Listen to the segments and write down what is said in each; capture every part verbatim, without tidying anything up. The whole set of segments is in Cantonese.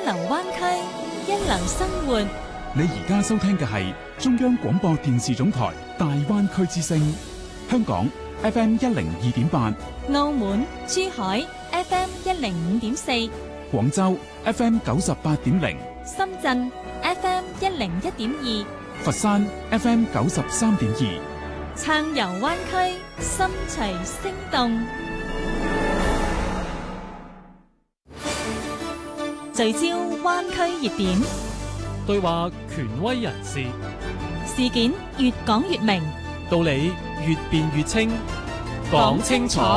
流灣區，一流生活。 你而家收聽嘅係中央廣播電視總台大灣區之聲，香港 F M 一零二點八， 澳門、珠海 F M 一零五點四， 廣州 F M 九十八點零， 深圳 F M 一零一點二， 佛山 F M 九十三點二。 暢遊灣區，心隨聲動。聚焦灣區熱點， 對話權威人士， 事件越講越明， 道理越辯越清，講清楚。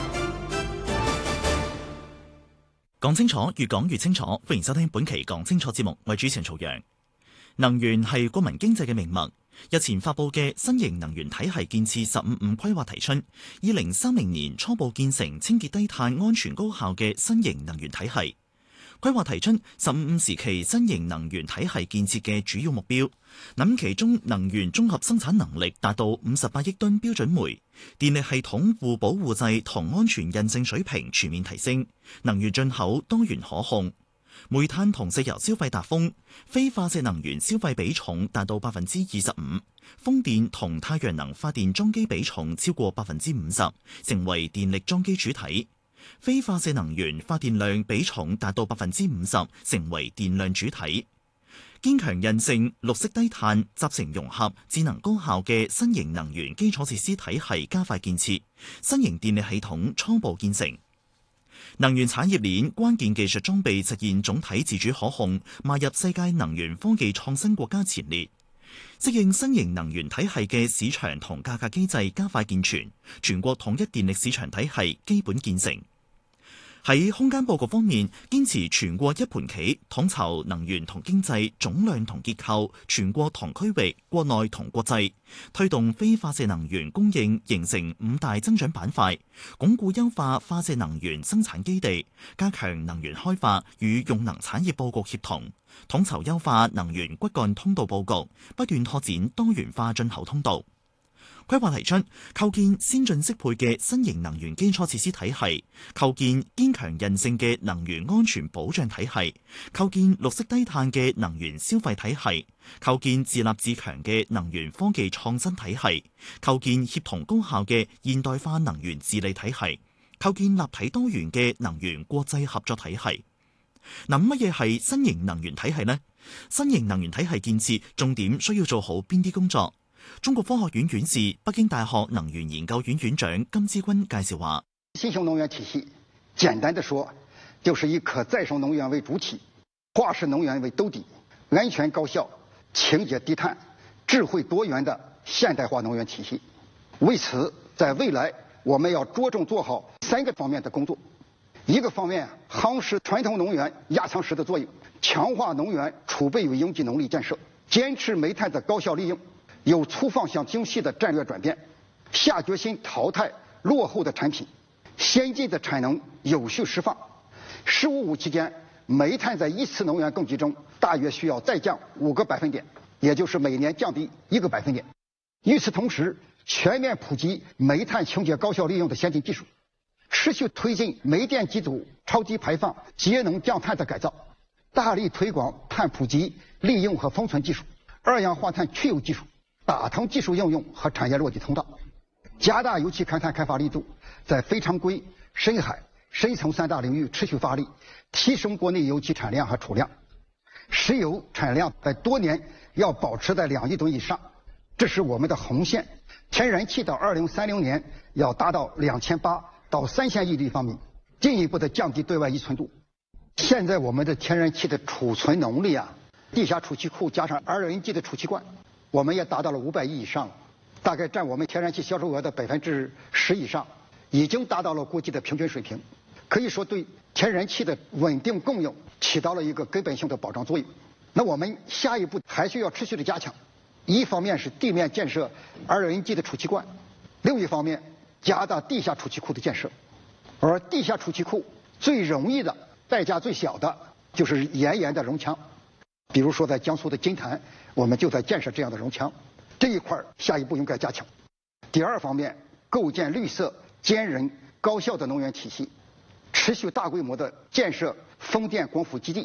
講清楚，越講越清楚。歡迎收聽本期講清楚節目，我係主持人曹陽。能源係國民經濟嘅命脈。日前發佈嘅新型能源體系建設十五五規劃提出，二零三零年初步建成清潔低碳、安全高效嘅新型能源體系。規劃提出十五五時期新型能源體系建設嘅主要目標，諗其中能源綜合生產能力達到五十八億噸標準煤，電力系統互保互濟同安全韌性水平全面提升，能源進口多元可控，煤炭同石油消費達峰，非化石能源消費比重達到百分之二十五，風電同太陽能發電裝機比重超過百分之五十，成為電力裝機主體。非化石能源發電量比重達到百分之五十，成為電量主體。堅強韌性、綠色低碳、集成融合、智能高效嘅新型能源基礎設施體系加快建設，新型電力系統初步建成。能源產業鏈關鍵技術裝備實現總體自主可控，邁入世界能源科技創新國家前列。適應新型能源體系嘅市場同價格機制加快健全，全國統一電力市場體系基本建成。喺空間佈局方面，堅持全國一盤棋，統籌能源同經濟總量同結構，全國同區域、國內同國際，推動非化石能源供應形成五大增長板塊，鞏固優化化石能源生產基地，加強能源開發與用能產業佈局協同，統籌優化能源骨幹通道佈局，不斷拓展多元化進口通道。規劃提出構建先進適配嘅新型能源基礎設施體系，構建堅強韌性嘅能源安全保障體系，構建綠色低碳嘅能源消費體系，構建自立自強嘅能源科技創新體系，構建協同高效嘅現代化能源治理體系，構建立體多元嘅能源國際合作體系。嗱，乜嘢係新型能源體系呢？新型能源體系建設重點需要做好邊啲工作？中國科學院院士、北京大學能源研究院院長金之軍介紹話： 新型能源體系，簡單的說，就是以可再生能源為主體，化石能源為兜底，安全高效、清潔低碳、智慧多元的現代化能源體系。為此，在未來我們要着重做好三個方面的工作。一個方面，夯實傳統能源壓艙石的作用，強化能源儲備與應急能力建設，堅持煤炭的高效利用，有粗放向精細的戰略轉變，下決心淘汰落後的產品，先進的產能有序釋放。十五五期間，煤炭在一次能源供給中大約需要再降五個百分點，也就是每年降低一個百分點。與此同時，全面普及煤炭清潔高效利用的先進技術，持續推進煤電機組超低排放、節能降碳的改造，大力推廣碳捕集、利用和封存技術、二氧化碳去油技術、打通技術應用和產業落地通道，加大油氣勘探開發力度，在非常規、深海、深層三大領域持續發力，提升國內油氣產量和儲量。石油產量在多年要保持在兩億噸以上，這是我們的紅線。天然氣到二零三零年要達到兩千八到三千億立方米，進一步的降低對外依存度。現在我們的天然氣的儲存能力啊，地下儲氣庫加上 L N G 的儲氣罐，我們也達到了五百億以上，大概佔我們天然氣銷售額的百分之十以上，已經達到了國際的平均水平，可以說對天然氣的穩定供應起到了一個根本性的保障作用。那我們下一步還需要持續的加強，一方面是地面建設 L N G 的儲氣罐，另一方面加大地下儲氣庫的建設。而地下儲氣庫最容易的、代價最小的就是岩鹽的熔牆，比如說在江蘇的金壇，我們就在建設這樣的熔牆，這一塊下一步應該加強。第二方面，構建綠色、堅韌、高效的能源體系，持續大規模的建設風電光伏基地，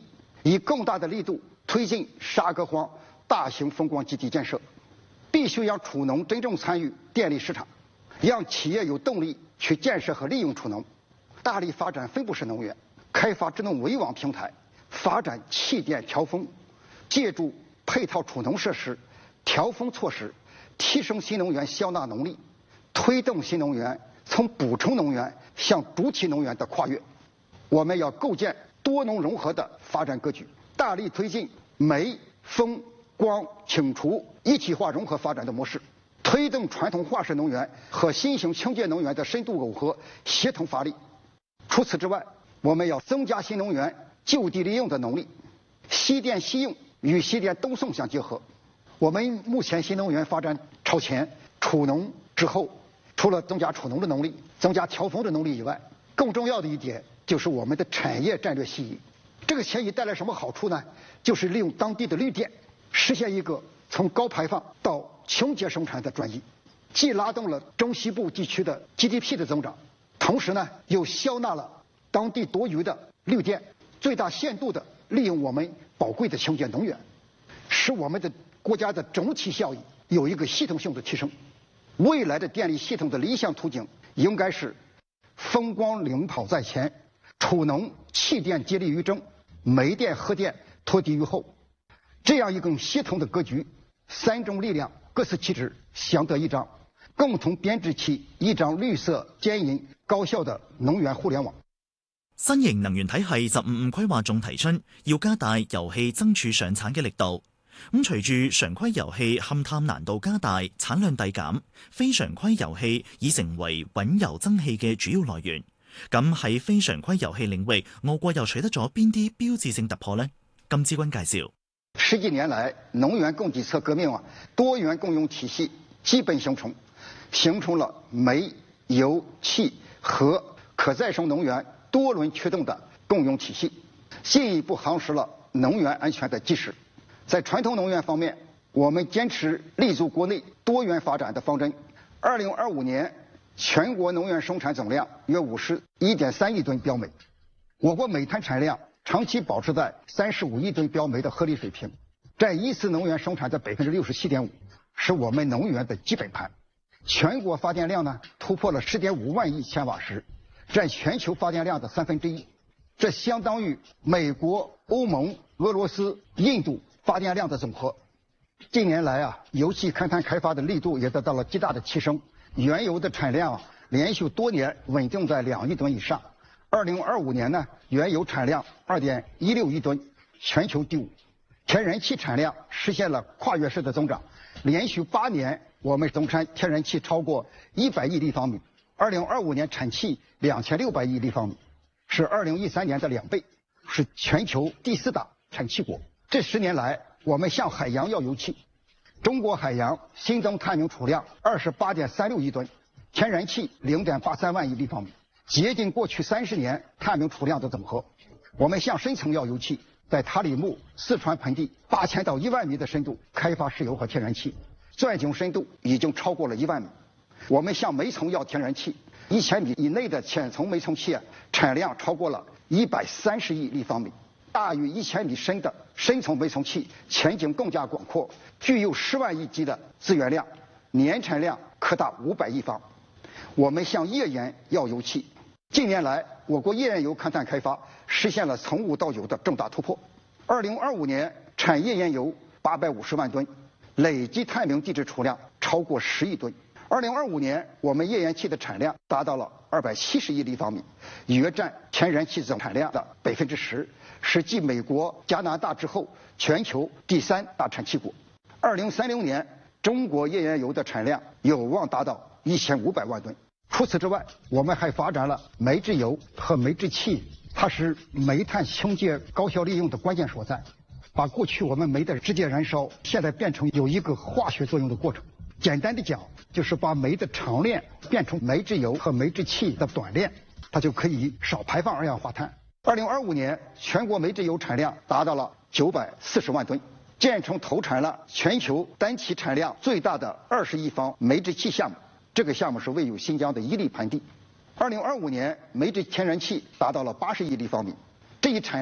以更大的力度推进沙河荒大型风光基地建设，必须让储能真正参与电力市场，让企业有动力去建设和利用储能，大力发展分布式能源，开发智能围网平台，发展气电调峰，借助配套储能设施、调峰措施，提升新能源消纳能力，推动新能源从补充能源向主体能源的跨越。我们要构建多农融合的发展格局，大力推进煤、风、光、氢、储一体化融合发展的模式，推动传统化石能源和新型清洁能源的深度耦合、协同发力。除此之外，我们要增加新能源就地利用的能力，西电西用与西电东送相结合。我们目前新能源发展超前，储能之后，除了增加储能的能力、增加调峰的能力以外，更重要的一点就是我们的产业战略西移。这个迁移带来什么好处呢？就是利用当地的绿电，实现一个从高排放到清洁生产的转移，既拉动了中西部地区的 G D P 的增长，同时呢又消纳了当地多余的绿电，最大限度的利用我们宝贵的清洁能源，使我们的国家的整体效益有一个系统性的提升。未来的电力系统的理想途径应该是风光领跑在前，储能气电接力于正，煤电核电拖地于后，这样一个协同的格局，三种力量各司其职，相得益彰，共同编织起一张綠色、堅韌、高效的能源互聯網。 新型能源體系十五五規劃仲提出要加大油氣增儲上產嘅力度。咁隨住常規油氣勘探難度加大，產量遞減，非常規油氣已成為穩油增氣嘅主要來源。咁喺非常規油氣領域，我國又取得咗邊啲標誌性突破呢？金之君介紹。 十幾年來，能源供給側革命啊，多元共用體系基本形成，形成了煤、油、氣、核可再生能源多輪驅動的共用體系，進一步夯實了能源安全的基石。在傳統能源方面，我們堅持立足國內多元發展的方針。二零二五年，全國能源生產總量約五十一點三億噸標煤，我國煤炭產量長期保持在三十五億噸標煤的合理水平，佔一次能源生產的百分之六十七點五，是我們能源的基本盤。全國發電量呢突破了十點五萬億千瓦時，佔全球發電量的三分之一，這相當於美國、歐盟、俄羅斯、印度發電量的總和。近年來啊，油氣勘探開發的力度也得到了極大的提升，原油的產量連續多年穩定在兩億噸以上。二零二五年呢，原油產量二點一六億噸，全球第五。天然氣產量實現了跨越式的增長，連續八年我們總產天然氣超過一百億立方米。二零二五年產氣兩千六百億立方米，是二零一三年的兩倍，是全球第四大產氣國。這十年來，我們向海洋要油氣，中國海洋新增探明儲量二十八點三六億噸，天然氣零點八三萬億立方米，接近過去三十年探明儲量的總和。我們向深層要油氣，在塔里木、四川盆地八千到一萬米的深度開發石油和天然氣，鑽井深度已經超過了一萬米。我們向煤層要天然氣，一千米以內的淺層煤層氣啊，產量超過了一百三十億立方米。大於一千米深的深層煤層氣前景更加廣闊，具有十萬億級的資源量，年產量可達五百億方。我們向頁岩要油氣，近年來我國頁岩油勘探開發實現了從無到有的重大突破。二零二五年產頁岩油八百五十萬噸，累計探明地質儲量超過十億噸。二零二五年我們頁岩氣的產量達到了二百七十億立方米，約佔天然氣總產量的百分之十，是繼美國、加拿大之後全球第三大產氣國。二零三零年，中國頁岩油的產量有望達到一千五百萬噸。除此之外，我們還發展了煤制油和煤制氣，它是煤炭清潔高效利用的關鍵所在，把過去我們煤的直接燃燒，現在變成有一個化學作用的過程。簡單的講，就是把煤的長鏈變成煤制油和煤制氣的短鏈，它就可以少排放二氧化碳。二零二五年，全國煤制油產量達到了九百四十萬噸，建成投產了全球單期產量最大的二十億方煤制氣項目。這個項目是位於新疆的伊犁盆地。二零二五年，煤制天然氣達到了八十億立方米，這一產量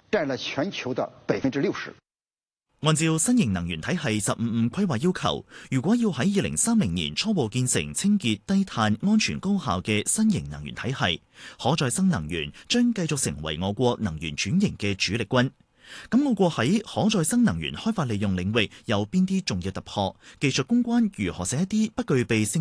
佔了全球的百分之六十。 按照新型能源體系十五五規劃要求，如果要喺二零三零年初步建成清潔、低碳、安全、高效嘅新型能源體系，可再生能源將繼續成為我國能源轉型嘅主力軍。咁我國喺可再生能源開發利用領域有邊啲重要突破？技術攻關如何使一啲不具備性